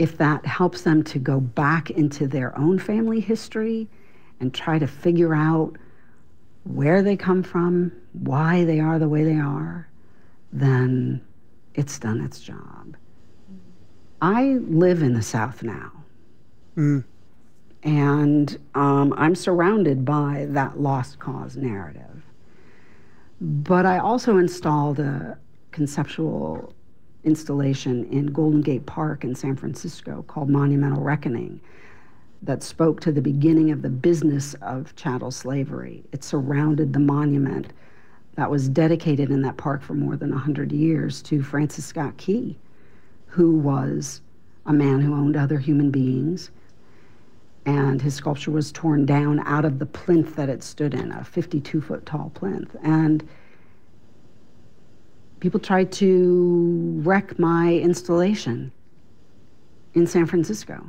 if that helps them to go back into their own family history and try to figure out where they come from, why they are the way they are, then it's done its job. I live in the South now. And I'm surrounded by that lost cause narrative. But I also installed a conceptual installation in Golden Gate Park in San Francisco called Monumental Reckoning that spoke to the beginning of the business of chattel slavery. It surrounded the monument that was dedicated in that park for more than 100 years to Francis Scott Key, who was a man who owned other human beings. And his sculpture was torn down out of the plinth that it stood in, a 52-foot tall plinth. And people tried to wreck my installation in San Francisco.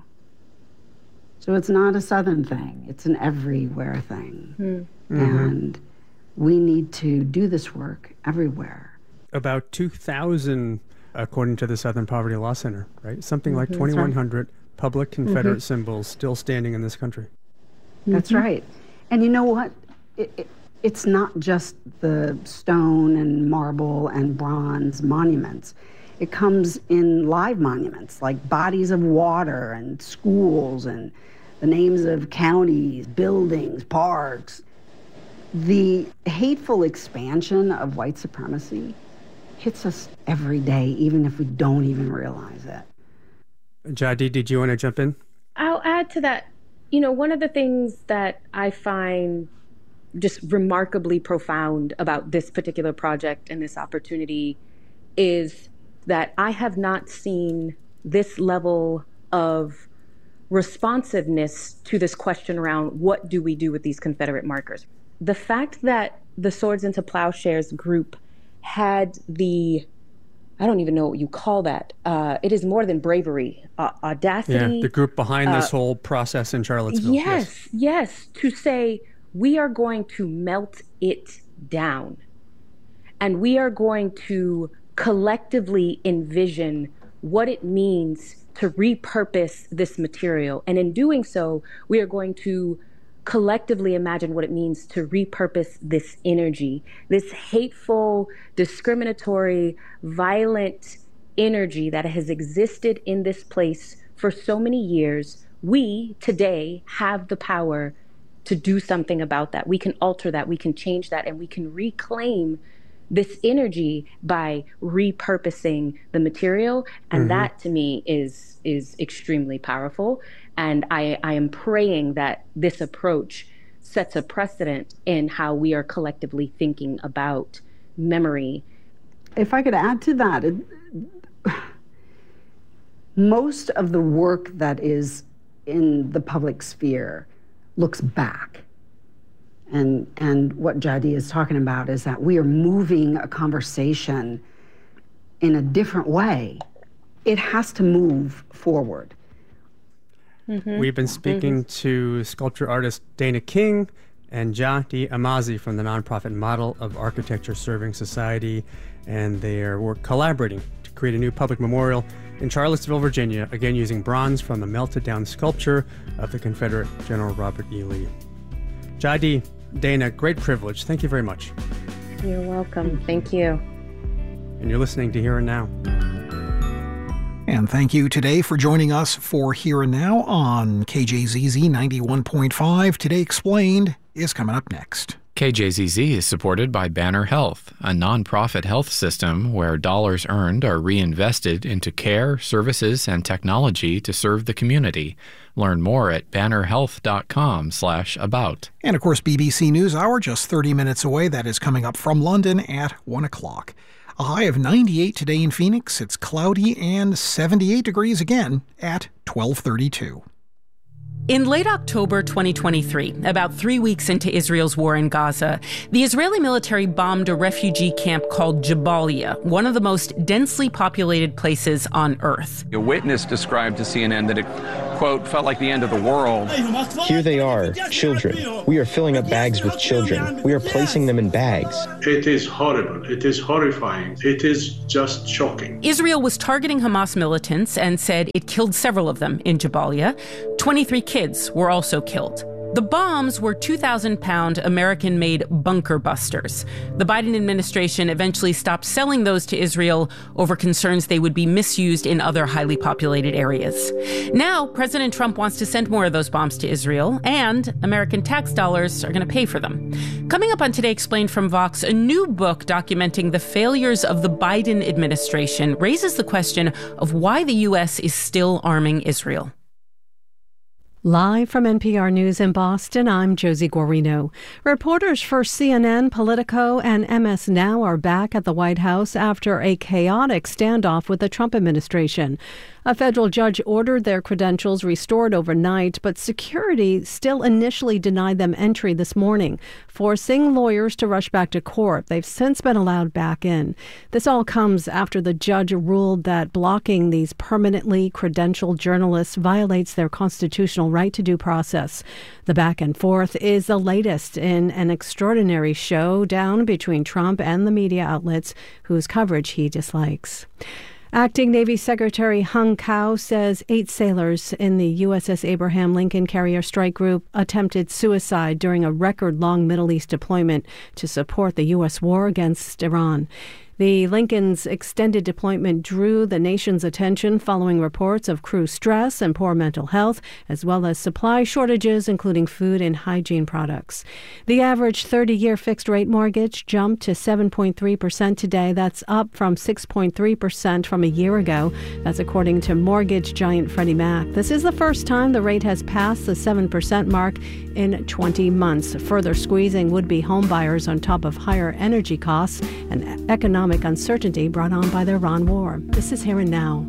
So it's not a Southern thing, it's an everywhere thing. And we need to do this work everywhere. About 2,000, according to the Southern Poverty Law Center, right? Something like 2,100 public Confederate symbols still standing in this country. That's right. And you know what? It's not just the stone and marble and bronze monuments. It comes in live monuments like bodies of water and schools and the names of counties, buildings, parks. The hateful expansion of white supremacy hits us every day, even if we don't even realize it. Jadi, did you want to jump in? I'll add to that. You know, one of the things that I find just remarkably profound about this particular project and this opportunity is that I have not seen this level of responsiveness to this question around what do we do with these Confederate markers. The fact that the Swords into Plowshares group had the, I don't even know what you call that. It is more than bravery, audacity. Yeah, the group behind this whole process in Charlottesville. Yes, to say we are going to melt it down and we are going to collectively envision what it means to repurpose this material. And in doing so, we are going to collectively imagine what it means to repurpose this energy, this hateful, discriminatory, violent energy that has existed in this place for so many years. We today have the power to do something about that. We can alter that, we can change that, and we can reclaim this energy by repurposing the material. And that to me is extremely powerful. And I am praying that this approach sets a precedent in how we are collectively thinking about memory. If I could add to that, most of the work that is in the public sphere looks back. And what Jadi is talking about is that we are moving a conversation in a different way. It has to move forward. We've been speaking to sculpture artist Dana King and Jadi Amazi from the nonprofit Model of Architecture Serving Society, and they are collaborating to create a new public memorial in Charlottesville, Virginia, again using bronze from the melted down sculpture of the Confederate General Robert E. Lee. Jadi, Dana, great privilege. Thank you very much. You're welcome. Thank you. And you're listening to Here and Now. And thank you today for joining us for Here and Now on KJZZ 91.5. Today Explained is coming up next. KJZZ is supported by Banner Health, a nonprofit health system where dollars earned are reinvested into care, services, and technology to serve the community. Learn more at bannerhealth.com/about. And of course, BBC NewsHour just 30 minutes away. That is coming up from London at 1 o'clock. A high of 98 today in Phoenix. It's cloudy and 78 degrees again at 12:32. In late October 2023, about 3 weeks into Israel's war in Gaza, the Israeli military bombed a refugee camp called Jabalia, one of the most densely populated places on Earth. A witness described to CNN that it, quote, felt like the end of the world. Here they are, children. We are filling up bags with children. We are placing them in bags. It is horrible. It is horrifying. It is just shocking. Israel was targeting Hamas militants and said it killed several of them in Jabalia. 23 kids were also killed. The bombs were 2,000-pound American-made bunker busters. The Biden administration eventually stopped selling those to Israel over concerns they would be misused in other highly populated areas. Now, President Trump wants to send more of those bombs to Israel, and American tax dollars are going to pay for them. Coming up on Today Explained from Vox, a new book documenting the failures of the Biden administration raises the question of why the U.S. is still arming Israel. Live from NPR News in Boston, I'm Josie Guarino. Reporters for CNN, Politico, and MS Now are back at the White House after a chaotic standoff with the Trump administration. A federal judge ordered their credentials restored overnight, but security still initially denied them entry this morning, forcing lawyers to rush back to court. They've since been allowed back in. This all comes after the judge ruled that blocking these permanently credentialed journalists violates their constitutional right to due process. The back and forth is the latest in an extraordinary showdown between Trump and the media outlets whose coverage he dislikes. Acting Navy Secretary Hung Kao says 8 sailors in the USS Abraham Lincoln Carrier Strike Group attempted suicide during a record-long Middle East deployment to support the U.S. war against Iran. The Lincoln's extended deployment drew the nation's attention following reports of crew stress and poor mental health, as well as supply shortages, including food and hygiene products. The average 30-year fixed-rate mortgage jumped to 7.3% today. That's up from 6.3% from a year ago. That's according to mortgage giant Freddie Mac. This is the first time the rate has passed the 7% mark in 20 months, further squeezing would-be homebuyers on top of higher energy costs and economic uncertainty brought on by the Iran war. This is Here and Now.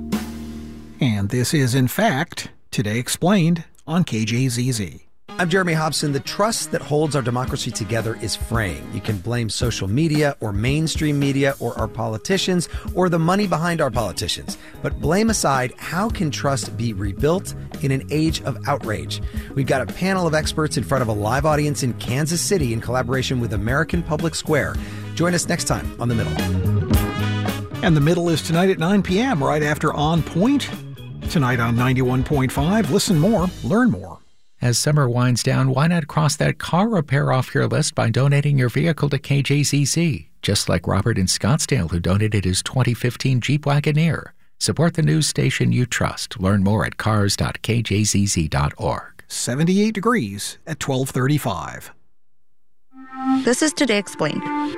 And this is, in fact, Today Explained on KJZZ. I'm Jeremy Hobson. The trust that holds our democracy together is fraying. You can blame social media or mainstream media or our politicians or the money behind our politicians. But blame aside, how can trust be rebuilt in an age of outrage? We've got a panel of experts in front of a live audience in Kansas City in collaboration with American Public Square. Join us next time on The Middle. And The Middle is tonight at 9 p.m. right after On Point. Tonight on 91.5. Listen more, learn more. As summer winds down, why not cross that car repair off your list by donating your vehicle to KJZZ? Just like Robert in Scottsdale, who donated his 2015 Jeep Wagoneer. Support the news station you trust. Learn more at cars.kjzz.org. 78 degrees at 12:35. This is Today Explained.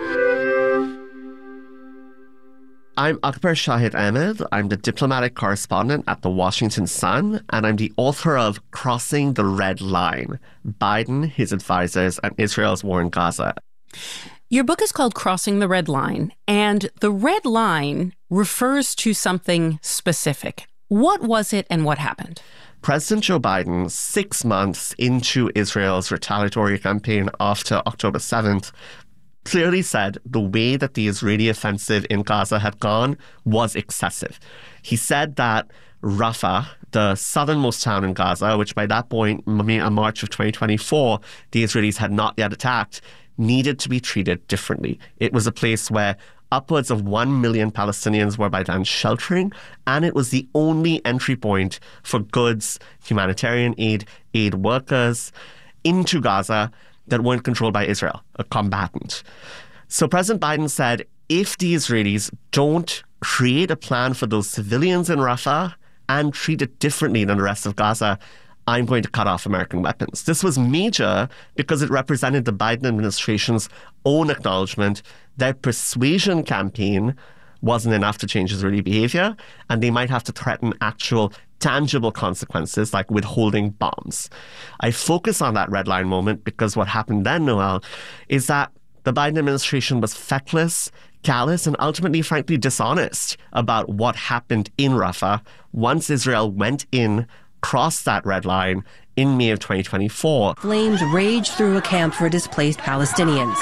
I'm Akbar Shahid Ahmed. I'm the diplomatic correspondent at the Washington Sun, and I'm the author of Crossing the Red Line, Biden, His Advisors, and Israel's War in Gaza. Your book is called Crossing the Red Line, and the red line refers to something specific. What was it and what happened? President Joe Biden, 6 months into Israel's retaliatory campaign after October 7th, clearly said the way that the Israeli offensive in Gaza had gone was excessive. He said that Rafah, the southernmost town in Gaza, which by that point, March of 2024, the Israelis had not yet attacked, needed to be treated differently. It was a place where upwards of 1 million Palestinians were by then sheltering, and it was the only entry point for goods, humanitarian aid, aid workers into Gaza that weren't controlled by Israel, a combatant. So President Biden said, if the Israelis don't create a plan for those civilians in Rafah and treat it differently than the rest of Gaza, I'm going to cut off American weapons. This was major because it represented the Biden administration's own acknowledgement that persuasion campaign wasn't enough to change Israeli behavior, and they might have to threaten actual tangible consequences like withholding bombs. I focus on that red line moment because what happened then, Noel, is that the Biden administration was feckless, callous, and ultimately, frankly, dishonest about what happened in Rafah once Israel went in crossed that red line in May of 2024. Flames raged through a camp for displaced Palestinians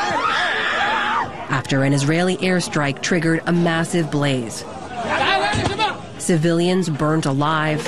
after an Israeli airstrike triggered a massive blaze. Civilians burnt alive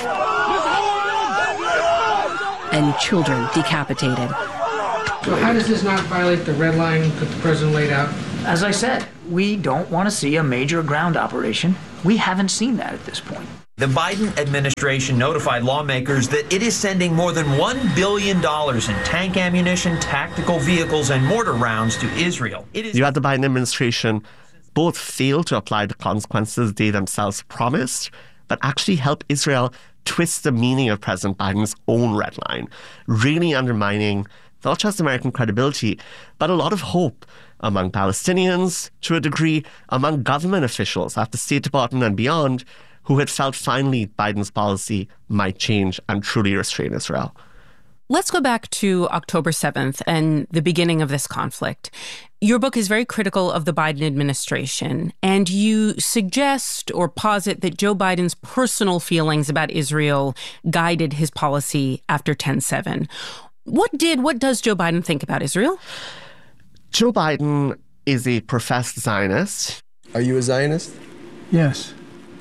and children decapitated. So how does this not violate the red line that the president laid out? As I said, we don't want to see a major ground operation. We haven't seen that at this point. The Biden administration notified lawmakers that it is sending more than $1 billion in tank ammunition, tactical vehicles, and mortar rounds to Israel. You had the Biden administration both fail to apply the consequences they themselves promised, but actually help Israel twist the meaning of President Biden's own red line, really undermining not just American credibility, but a lot of hope among Palestinians, to a degree, among government officials at the State Department and beyond, who had felt finally Biden's policy might change and truly restrain Israel. Let's go back to October 7th and the beginning of this conflict. Your book is very critical of the Biden administration, and you suggest or posit that Joe Biden's personal feelings about Israel guided his policy after 10/7. What does Joe Biden think about Israel? Joe Biden is a professed Zionist. Are you a Zionist? Yes.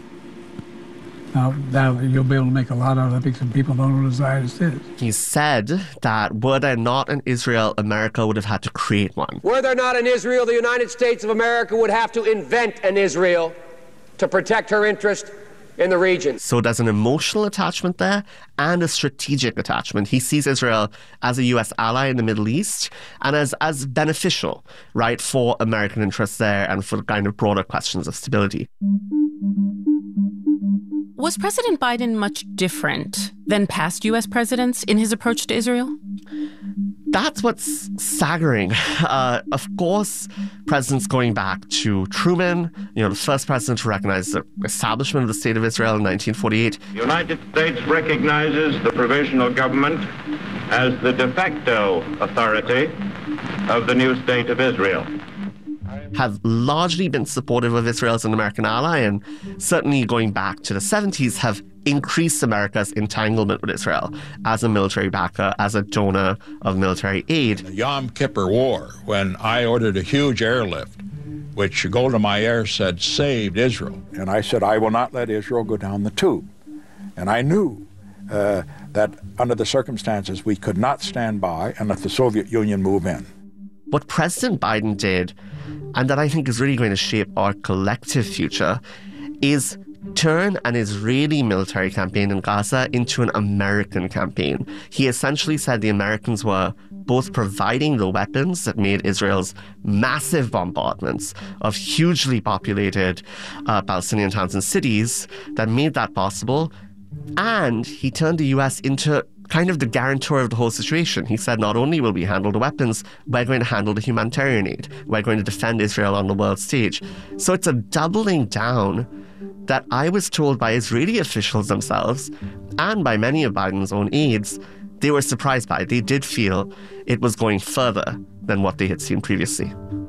Now you'll be able to make a lot out of it because people don't know what a Zionist is. He said that were there not an Israel, America would have had to create one. Were there not an Israel, the United States of America would have to invent an Israel to protect her interest in the region. So there's an emotional attachment there and a strategic attachment. He sees Israel as a U.S. ally in the Middle East and as beneficial, right, for American interests there and for the kind of broader questions of stability. Was President Biden much different than past U.S. presidents in his approach to Israel? That's what's staggering. Of course, presidents going back to Truman, the first president to recognize the establishment of the State of Israel in 1948. The United States recognizes the provisional government as the de facto authority of the new State of Israel. Have largely been supportive of Israel as an American ally, and certainly going back to the 70s have increased America's entanglement with Israel as a military backer, as a donor of military aid. The Yom Kippur War, when I ordered a huge airlift, which Golda Meir said saved Israel. And I said, I will not let Israel go down the tube. And I knew that under the circumstances, we could not stand by and let the Soviet Union move in. What President Biden did, and that I think is really going to shape our collective future, is turn an Israeli military campaign in Gaza into an American campaign. He essentially said the Americans were both providing the weapons that made Israel's massive bombardments of hugely populated Palestinian towns and cities that made that possible, and he turned the U.S. into kind of the guarantor of the whole situation. He said, not only will we handle the weapons, we're going to handle the humanitarian aid. We're going to defend Israel on the world stage. So it's a doubling down that I was told by Israeli officials themselves and by many of Biden's own aides, they were surprised by. They did feel it was going further than what they had seen previously.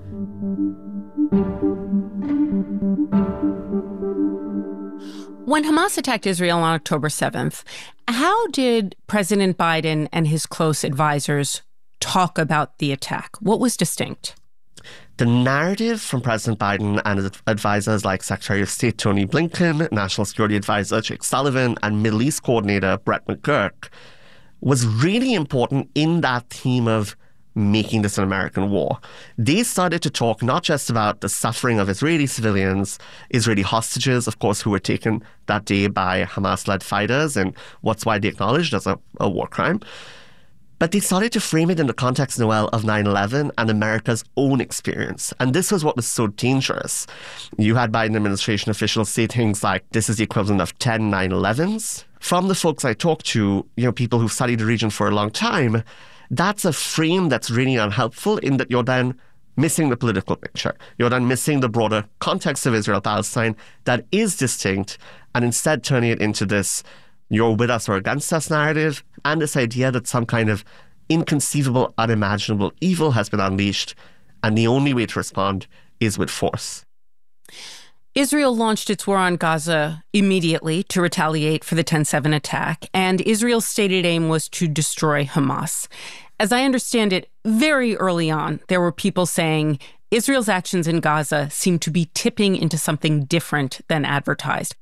When Hamas attacked Israel on October 7th, how did President Biden and his close advisors talk about the attack? What was distinct? The narrative from President Biden and his advisors like Secretary of State Tony Blinken, National Security Advisor Jake Sullivan, and Middle East Coordinator Brett McGurk was really important in that theme of making this an American war. They started to talk not just about the suffering of Israeli civilians, Israeli hostages, of course, who were taken that day by Hamas-led fighters and what's widely acknowledged as a war crime, but they started to frame it in the context, Noel, of 9/11 and America's own experience. And this was what was so dangerous. You had Biden administration officials say things like, this is the equivalent of 10 9/11s. From the folks I talked to, people who've studied the region for a long time, that's a frame that's really unhelpful in that you're then missing the political picture. You're then missing the broader context of Israel-Palestine that is distinct, and instead turning it into this you're with us or against us narrative, and this idea that some kind of inconceivable, unimaginable evil has been unleashed, and the only way to respond is with force. Israel launched its war on Gaza immediately to retaliate for the 10/7 attack, and Israel's stated aim was to destroy Hamas. As I understand it, very early on, there were people saying Israel's actions in Gaza seem to be tipping into something different than advertised.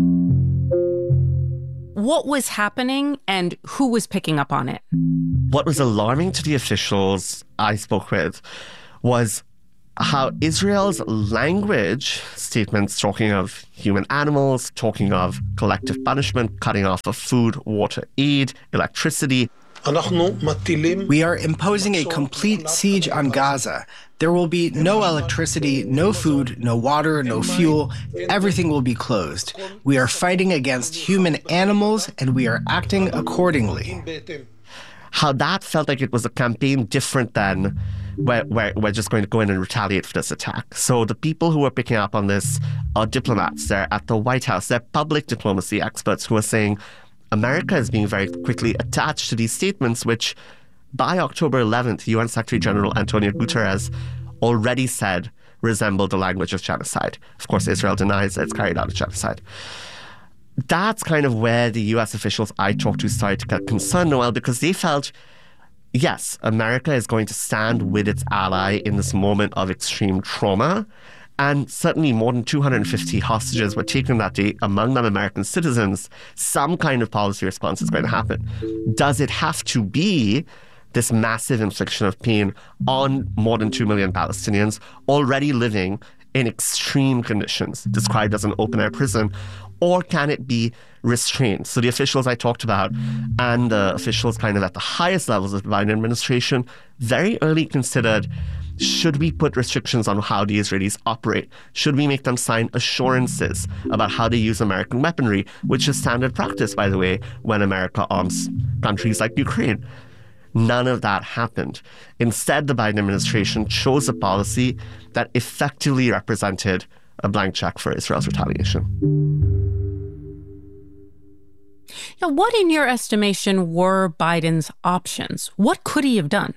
What was happening and who was picking up on it? What was alarming to the officials I spoke with was how Israel's language statements talking of human animals, talking of collective punishment, cutting off of food, water, aid, electricity. We are imposing a complete siege on Gaza. There will be no electricity, no food, no water, no fuel. Everything will be closed. We are fighting against human animals, and we are acting accordingly. How that felt like it was a campaign different than we're just going to go in and retaliate for this attack. So the people who are picking up on this are diplomats. They're at the White House. They're public diplomacy experts who are saying America is being very quickly attached to these statements, which by October 11th, UN Secretary General Antonio Guterres already said resembled the language of genocide. Of course, Israel denies that it's carried out a genocide. That's kind of where the US officials I talked to started to get concerned, Noel, because they felt, yes, America is going to stand with its ally in this moment of extreme trauma. And certainly more than 250 hostages were taken that day, among them American citizens. Some kind of policy response is going to happen. Does it have to be this massive infliction of pain on more than 2 million Palestinians already living in extreme conditions, described as an open-air prison? Or can it be restrained? So the officials I talked about and the officials kind of at the highest levels of the Biden administration very early considered, should we put restrictions on how the Israelis operate? Should we make them sign assurances about how they use American weaponry, which is standard practice, by the way, when America arms countries like Ukraine? None of that happened. Instead, the Biden administration chose a policy that effectively represented a blank check for Israel's retaliation. Now, what, in your estimation, were Biden's options? What could he have done?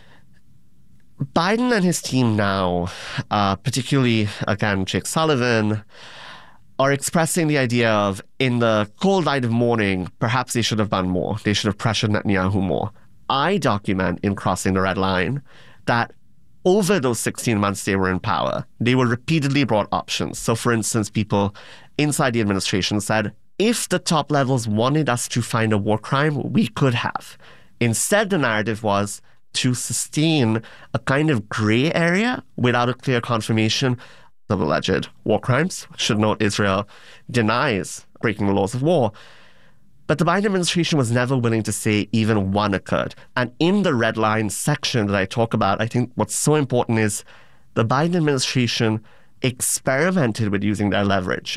Biden and his team now, particularly, again, Jake Sullivan, are expressing the idea of, in the cold light of morning, perhaps they should have done more. They should have pressured Netanyahu more. I document in Crossing the Red Line that over those 16 months they were in power, they were repeatedly brought options. So, for instance, people inside the administration said, if the top levels wanted us to find a war crime, we could have. Instead, the narrative was to sustain a kind of gray area without a clear confirmation of alleged war crimes. Should note Israel denies breaking the laws of war. But the Biden administration was never willing to say even one occurred. And in the red line section that I talk about, I think what's so important is the Biden administration experimented with using their leverage.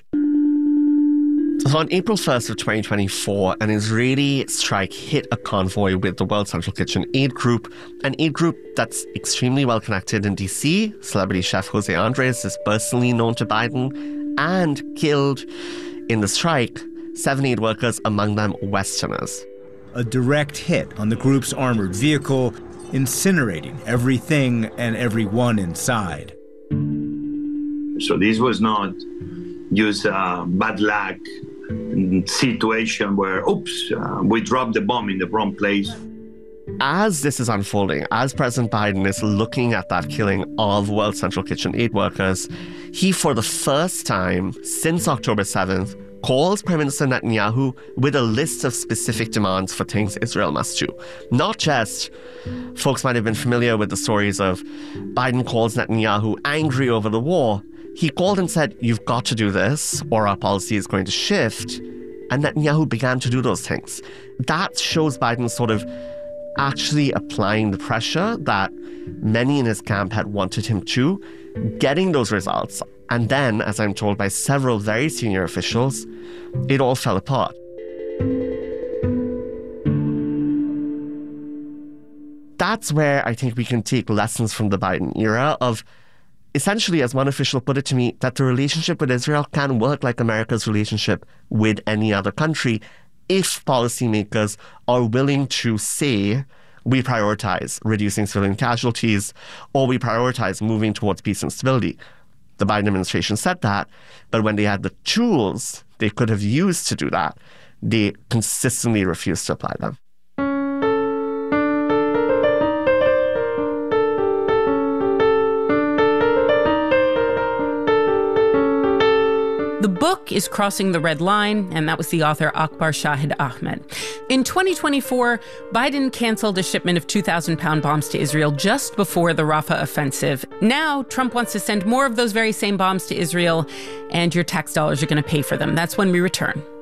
So on April 1st of 2024, an Israeli strike hit a convoy with the World Central Kitchen aid group, an aid group that's extremely well connected in D.C. Celebrity chef Jose Andres is personally known to Biden, and killed in the strike 7 aid workers, among them Westerners. A direct hit on the group's armored vehicle, incinerating everything and everyone inside. So this was not just bad luck situation where, we dropped the bomb in the wrong place. As this is unfolding, as President Biden is looking at that killing of World Central Kitchen aid workers, he, for the first time since October 7th, calls Prime Minister Netanyahu with a list of specific demands for things Israel must do. Not just, folks might have been familiar with the stories of Biden calls Netanyahu angry over the war. He called and said, you've got to do this or our policy is going to shift. And Netanyahu began to do those things. That shows Biden sort of actually applying the pressure that many in his camp had wanted him to, getting those results. And then, as I'm told by several very senior officials, it all fell apart. That's where I think we can take lessons from the Biden era of, essentially, as one official put it to me, that the relationship with Israel can work like America's relationship with any other country if policymakers are willing to say, we prioritize reducing civilian casualties, or we prioritize moving towards peace and stability. The Biden administration said that, but when they had the tools they could have used to do that, they consistently refused to apply them. The book is Crossing the Red Line, and that was the author Akbar Shahid Ahmed. In 2024, Biden canceled a shipment of 2,000-pound bombs to Israel just before the Rafah offensive. Now, Trump wants to send more of those very same bombs to Israel, and your tax dollars are going to pay for them. That's when we return.